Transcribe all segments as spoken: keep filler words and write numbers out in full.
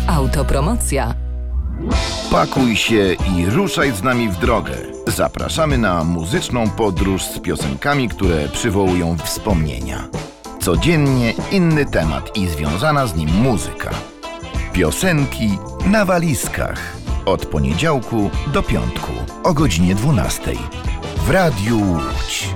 Autopromocja. Pakuj się i ruszaj z nami w drogę. Zapraszamy na muzyczną podróż z piosenkami, które przywołują wspomnienia. Codziennie inny temat i związana z nim muzyka. Piosenki na walizkach. Od poniedziałku do piątku o godzinie dwunastej. W Radiu Łódź.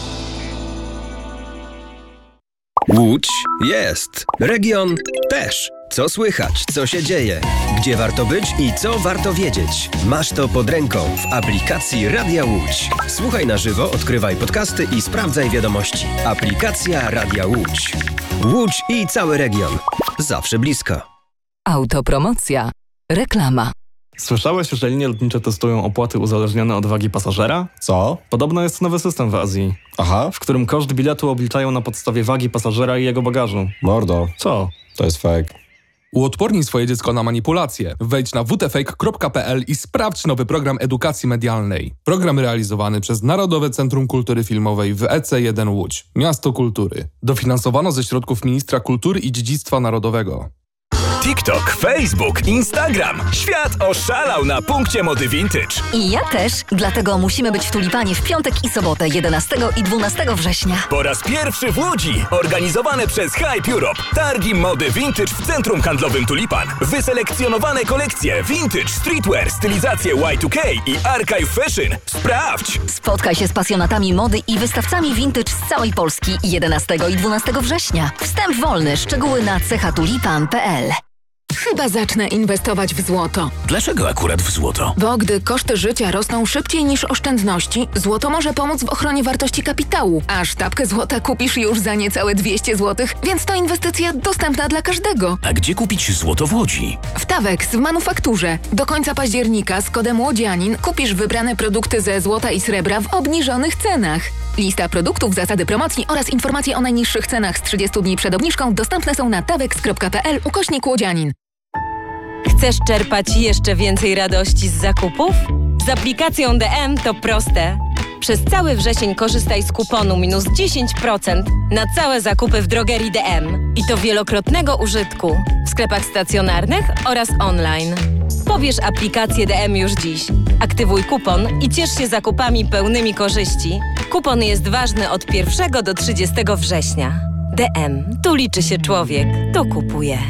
Łódź jest. Region też. Co słychać, co się dzieje, gdzie warto być i co warto wiedzieć. Masz to pod ręką w aplikacji Radia Łódź. Słuchaj na żywo, odkrywaj podcasty i sprawdzaj wiadomości. Aplikacja Radia Łódź. Łódź i cały region. Zawsze blisko. Autopromocja. Reklama. Słyszałeś, że linie lotnicze testują opłaty uzależnione od wagi pasażera? Co? Podobno jest nowy system w Azji. Aha. W którym koszt biletu obliczają na podstawie wagi pasażera i jego bagażu. Mordo. Co? To jest fake. Uodpornij swoje dziecko na manipulacje. Wejdź na w t fake kropka p l i sprawdź nowy program edukacji medialnej. Program realizowany przez Narodowe Centrum Kultury Filmowej w E C jeden Łódź. Miasto Kultury. Dofinansowano ze środków Ministra Kultury i Dziedzictwa Narodowego. TikTok, Facebook, Instagram. Świat oszalał na punkcie mody vintage. I ja też, dlatego musimy być w Tulipanie w piątek i sobotę, jedenastego i dwunastego września. Po raz pierwszy w Łodzi, organizowane przez Hype Europe. Targi mody vintage w centrum handlowym Tulipan. Wyselekcjonowane kolekcje vintage, streetwear, stylizacje Y dwa K i archive fashion. Sprawdź! Spotkaj się z pasjonatami mody i wystawcami vintage z całej Polski jedenastego i dwunastego września. Wstęp wolny, szczegóły na cechatulipan kropka p l. Chyba zacznę inwestować w złoto. Dlaczego akurat w złoto? Bo gdy koszty życia rosną szybciej niż oszczędności, złoto może pomóc w ochronie wartości kapitału. A sztabkę złota kupisz już za niecałe dwieście złotych, więc to inwestycja dostępna dla każdego. A gdzie kupić złoto w Łodzi? W Tawex w manufakturze. Do końca października z kodem Łodzianin kupisz wybrane produkty ze złota i srebra w obniżonych cenach. Lista produktów, zasady promocji oraz informacje o najniższych cenach z trzydziestu dni przed obniżką dostępne są na tawex kropka p l ukośnik Łodzianin. Chcesz czerpać jeszcze więcej radości z zakupów? Z aplikacją D M to proste. Przez cały wrzesień korzystaj z kuponu minus dziesięć procent na całe zakupy w drogerii D M. I to wielokrotnego użytku w sklepach stacjonarnych oraz online. Pobierz aplikację D M już dziś. Aktywuj kupon i ciesz się zakupami pełnymi korzyści. Kupon jest ważny od pierwszego do trzydziestego września. D M. Tu liczy się człowiek. Tu kupuje.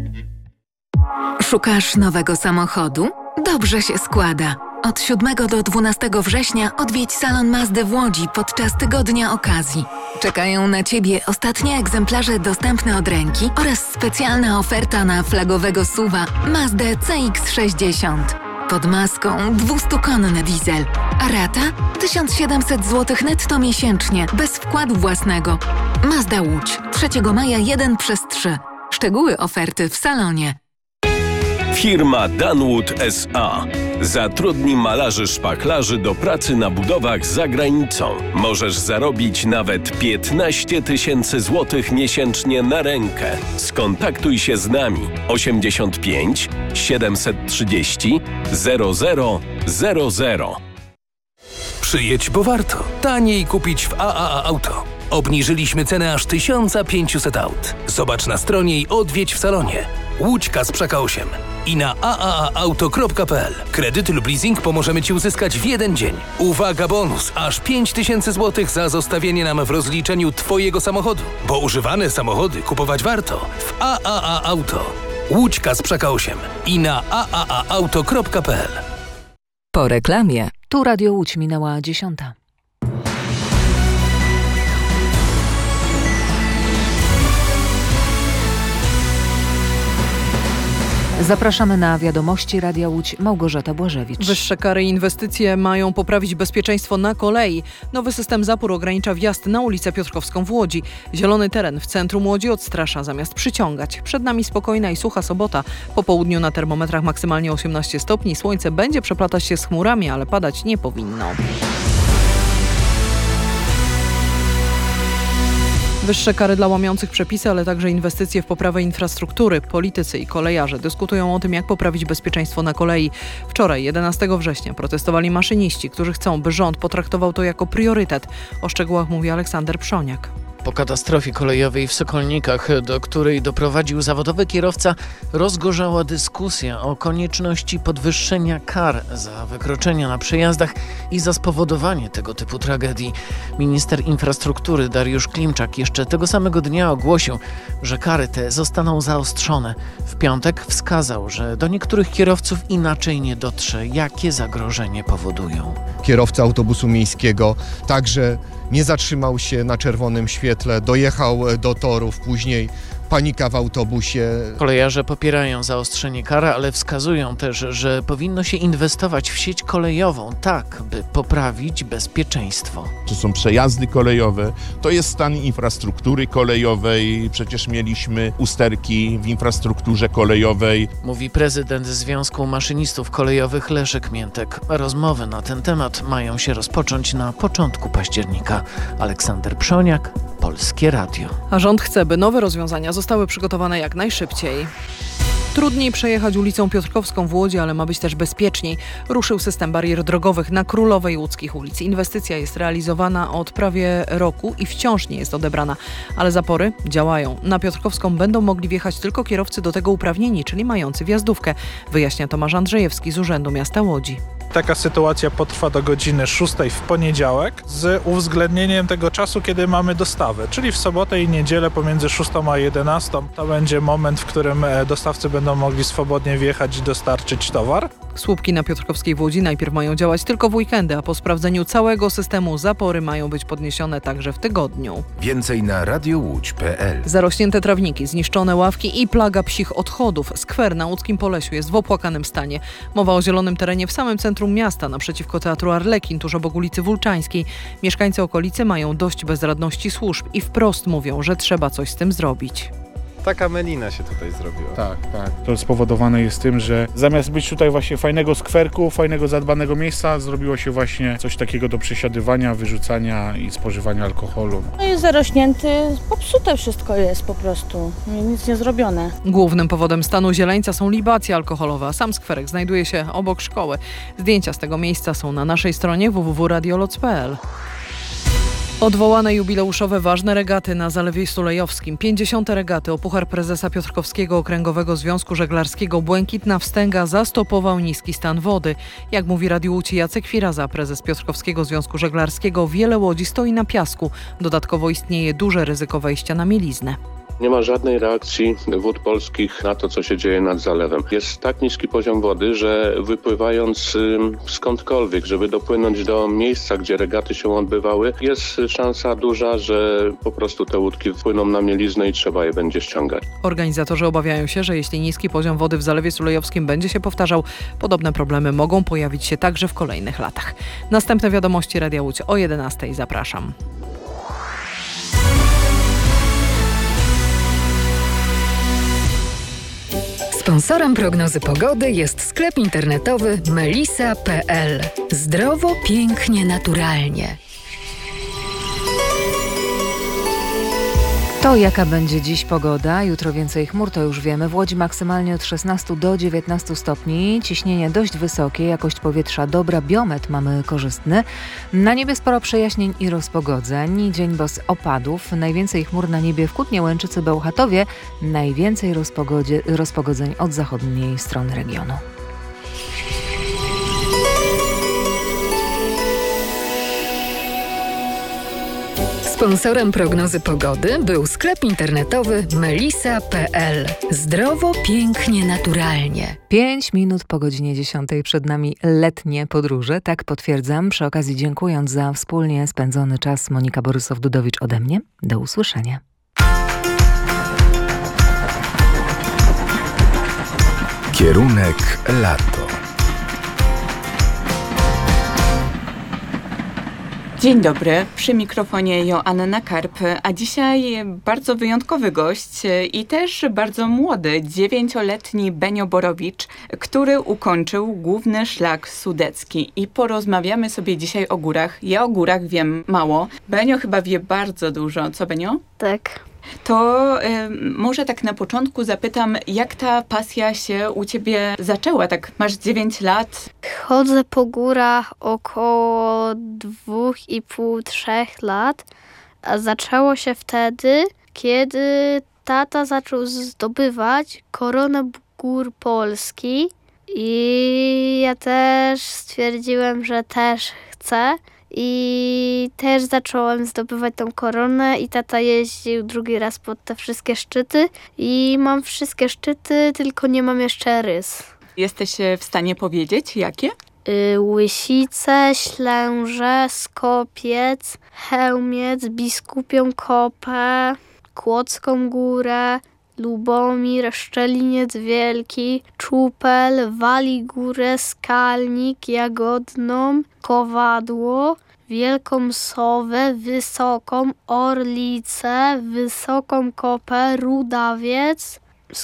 Szukasz nowego samochodu? Dobrze się składa. Od siódmego do dwunastego września odwiedź salon Mazdy w Łodzi podczas tygodnia okazji. Czekają na Ciebie ostatnie egzemplarze dostępne od ręki oraz specjalna oferta na flagowego suwa Mazdę C X sześćdziesiąt. Pod maską dwustukonny diesel, a rata tysiąc siedemset złotych netto miesięcznie, bez wkładu własnego. Mazda Łódź, trzeciego maja jeden przez trzy. Szczegóły oferty w salonie. Firma Danwood S A zatrudni malarzy szpachlarzy do pracy na budowach za granicą. Możesz zarobić nawet piętnaście tysięcy złotych miesięcznie na rękę. Skontaktuj się z nami osiemdziesiąt pięć siedemset trzydzieści zero zero zero zero. Przyjedź, bo warto. Taniej kupić w A A A Auto. Obniżyliśmy cenę aż tysiąc pięćset aut. Zobacz na stronie i odwiedź w salonie. Łódź Kasprzyka osiem i na a a a auto kropka p l. Kredyt lub leasing pomożemy Ci uzyskać w jeden dzień. Uwaga, bonus! Aż pięć tysięcy złotych za zostawienie nam w rozliczeniu Twojego samochodu. Bo używane samochody kupować warto w A A A Auto. Łódź Kasprzyka osiem i na a a a auto kropka p l. Po reklamie. Tu Radio Łódź, minęła dziesiąta. Zapraszamy na wiadomości Radia Łódź. Małgorzata Błażewicz. Wyższe kary i inwestycje mają poprawić bezpieczeństwo na kolei. Nowy system zapór ogranicza wjazd na ulicę Piotrkowską w Łodzi. Zielony teren w centrum Łodzi odstrasza zamiast przyciągać. Przed nami spokojna i sucha sobota. Po południu na termometrach maksymalnie osiemnaście stopni. Słońce będzie przeplatać się z chmurami, ale padać nie powinno. Wyższe kary dla łamiących przepisy, ale także inwestycje w poprawę infrastruktury. Politycy i kolejarze dyskutują o tym, jak poprawić bezpieczeństwo na kolei. Wczoraj, jedenastego września, protestowali maszyniści, którzy chcą, by rząd potraktował to jako priorytet. O szczegółach mówi Aleksander Przoniak. Po katastrofie kolejowej w Sokolnikach, do której doprowadził zawodowy kierowca, rozgorzała dyskusja o konieczności podwyższenia kar za wykroczenia na przejazdach i za spowodowanie tego typu tragedii. Minister infrastruktury Dariusz Klimczak jeszcze tego samego dnia ogłosił, że kary te zostaną zaostrzone. W piątek wskazał, że do niektórych kierowców inaczej nie dotrze, jakie zagrożenie powodują. Kierowca autobusu miejskiego także nie zatrzymał się na czerwonym świetle, dojechał do torów, później panika w autobusie. Kolejarze popierają zaostrzenie kar, ale wskazują też, że powinno się inwestować w sieć kolejową tak, by poprawić bezpieczeństwo. To są przejazdy kolejowe, to jest stan infrastruktury kolejowej, przecież mieliśmy usterki w infrastrukturze kolejowej. Mówi prezydent Związku Maszynistów Kolejowych Leszek Miętek. Rozmowy na ten temat mają się rozpocząć na początku października. Aleksander Przoniak, Polskie Radio. A rząd chce, by nowe rozwiązania zostały przygotowane jak najszybciej. Trudniej przejechać ulicą Piotrkowską w Łodzi, ale ma być też bezpieczniej. Ruszył system barier drogowych na Królowej Łódzkich ulic. Inwestycja jest realizowana od prawie roku i wciąż nie jest odebrana, ale zapory działają. Na Piotrkowską będą mogli wjechać tylko kierowcy do tego uprawnieni, czyli mający wjazdówkę, wyjaśnia Tomasz Andrzejewski z Urzędu Miasta Łodzi. Taka sytuacja potrwa do godziny szóstej w poniedziałek z uwzględnieniem tego czasu, kiedy mamy dostawę, czyli w sobotę i niedzielę pomiędzy szóstą a jedenastą. To będzie moment, w którym dostawcy będą mogli swobodnie wjechać i dostarczyć towar. Słupki na Piotrkowskiej w Łodzi najpierw mają działać tylko w weekendy, a po sprawdzeniu całego systemu zapory mają być podniesione także w tygodniu. Więcej na radiowódź kropka pe el. Zarośnięte trawniki, zniszczone ławki i plaga psich odchodów. Skwer na łódzkim Polesiu jest w opłakanym stanie. Mowa o zielonym terenie w samym centrum miasta, naprzeciwko Teatru Arlekin, tuż obok ulicy Wólczańskiej. Mieszkańcy okolicy mają dość bezradności służb i wprost mówią, że trzeba coś z tym zrobić. Taka melina się tutaj zrobiła. Tak, tak. To spowodowane jest tym, że zamiast być tutaj właśnie fajnego skwerku, fajnego zadbanego miejsca, zrobiło się właśnie coś takiego do przesiadywania, wyrzucania i spożywania alkoholu. No jest zarośnięty, popsute wszystko jest po prostu, nic nie zrobione. Głównym powodem stanu zieleńca są libacje alkoholowe, a sam skwerek znajduje się obok szkoły. Zdjęcia z tego miejsca są na naszej stronie w w w kropka radioloc kropka pe el. Odwołane jubileuszowe ważne regaty na Zalewie Sulejowskim. pięćdziesiąte regaty o Puchar Prezesa Piotrkowskiego Okręgowego Związku Żeglarskiego Błękitna Wstęga zastopował niski stan wody. Jak mówi Radiu Łódź Jacek Firaza, prezes Piotrkowskiego Związku Żeglarskiego, wiele łodzi stoi na piasku. Dodatkowo istnieje duże ryzyko wejścia na mieliznę. Nie ma żadnej reakcji wód polskich na to, co się dzieje nad zalewem. Jest tak niski poziom wody, że wypływając skądkolwiek, żeby dopłynąć do miejsca, gdzie regaty się odbywały, jest szansa duża, że po prostu te łódki wpłyną na mieliznę i trzeba je będzie ściągać. Organizatorzy obawiają się, że jeśli niski poziom wody w Zalewie Sulejowskim będzie się powtarzał, podobne problemy mogą pojawić się także w kolejnych latach. Następne wiadomości Radia Łódź o jedenastej. Zapraszam. Sponsorem prognozy pogody jest sklep internetowy melisa kropka pe el. Zdrowo, pięknie, naturalnie. To jaka będzie dziś pogoda? Jutro więcej chmur, to już wiemy. W Łodzi maksymalnie od szesnastu do dziewiętnastu stopni. Ciśnienie dość wysokie, jakość powietrza dobra, biometr mamy korzystny. Na niebie sporo przejaśnień i rozpogodzeń. Dzień bez opadów. Najwięcej chmur na niebie w Kutnie, Łęczycy, Bełchatowie. Najwięcej rozpogodzeń od zachodniej strony regionu. Sponsorem prognozy pogody był sklep internetowy melisa kropka pe el. Zdrowo, pięknie, naturalnie. Pięć minut po godzinie dziesiątej przed nami letnie podróże, tak potwierdzam. Przy okazji dziękując za wspólnie spędzony czas, Monika Borysow-Dudowicz ode mnie. Do usłyszenia. Kierunek lato. Dzień dobry, przy mikrofonie Joanna Karp, a dzisiaj bardzo wyjątkowy gość i też bardzo młody, dziewięcioletni Benio Borowicz, który ukończył główny szlak sudecki i porozmawiamy sobie dzisiaj o górach. Ja o górach wiem mało, Benio chyba wie bardzo dużo. Co, Benio? Tak. To y, może tak na początku zapytam, jak ta pasja się u ciebie zaczęła? Tak masz dziewięć lat. Chodzę po górach około dwóch i pół, trzech lat. A zaczęło się wtedy, kiedy tata zaczął zdobywać koronę gór Polski i ja też stwierdziłem, że też chcę i też zacząłem zdobywać tą koronę i tata jeździł drugi raz pod te wszystkie szczyty i mam wszystkie szczyty, tylko nie mam jeszcze rys. Jesteś w stanie powiedzieć, jakie? Y, Łysice, Ślęże, Skopiec, Chełmiec, Biskupią Kopę, Kłodzką Górę, Lubomir, Szczeliniec Wielki, Czupel, Wali Górę, Skalnik, Jagodną, Kowadło, Wielką Sowę, Wysoką, Orlicę, Wysoką Kopę, Rudawiec,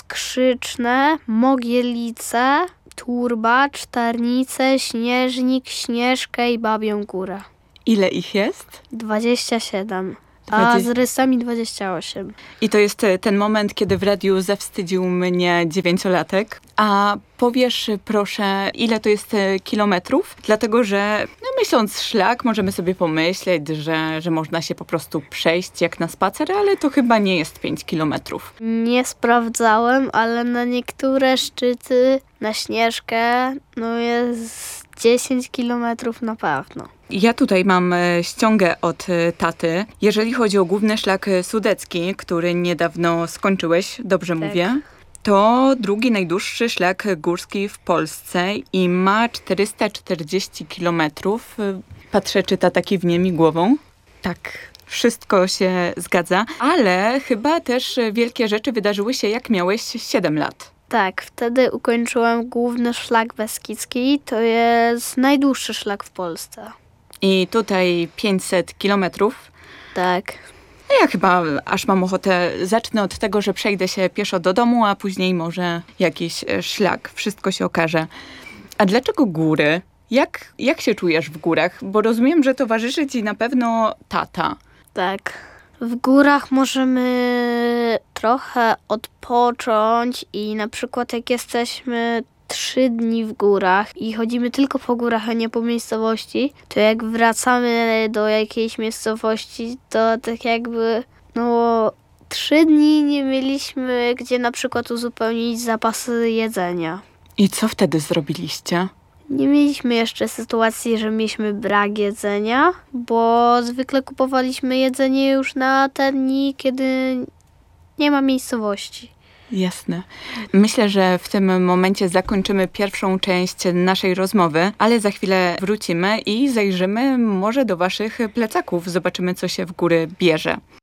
Skrzyczne, Mogielice, Turbacz, Tarnicę, Śnieżnik, Śnieżkę i Babią Górę. Ile ich jest? dwadzieścia siedem. A z rysami dwadzieścia osiem. I to jest ten moment, kiedy w radiu zawstydził mnie dziewięciolatek. A powiesz proszę, ile to jest kilometrów? Dlatego, że no, myśląc szlak, możemy sobie pomyśleć, że, że można się po prostu przejść jak na spacer, ale to chyba nie jest pięć kilometrów. Nie sprawdzałem, ale na niektóre szczyty, na Śnieżkę, no jest dziesięć kilometrów na pewno. Ja tutaj mam ściągę od taty. Jeżeli chodzi o główny szlak sudecki, który niedawno skończyłeś, dobrze tak mówię, to drugi najdłuższy szlak górski w Polsce i ma czterysta czterdzieści kilometrów. Patrzę, czy tata kiwnie mi głową. Tak, wszystko się zgadza, ale chyba też wielkie rzeczy wydarzyły się, jak miałeś siedem lat. Tak, wtedy ukończyłem główny szlak beskidzki. To jest najdłuższy szlak w Polsce. I tutaj pięćset kilometrów. Tak. Ja chyba aż mam ochotę, zacznę od tego, że przejdę się pieszo do domu, a później może jakiś szlak. Wszystko się okaże. A dlaczego góry? Jak, jak się czujesz w górach? Bo rozumiem, że towarzyszy ci na pewno tata. Tak. W górach możemy trochę odpocząć i na przykład jak jesteśmy trzy dni w górach i chodzimy tylko po górach, a nie po miejscowości, to jak wracamy do jakiejś miejscowości, to tak jakby no trzy dni nie mieliśmy gdzie na przykład uzupełnić zapasy jedzenia. I co wtedy zrobiliście? Nie mieliśmy jeszcze sytuacji, że mieliśmy brak jedzenia, bo zwykle kupowaliśmy jedzenie już na te dni, kiedy nie ma miejscowości. Jasne. Myślę, że w tym momencie zakończymy pierwszą część naszej rozmowy, ale za chwilę wrócimy i zajrzymy może do waszych plecaków. Zobaczymy, co się w góry bierze.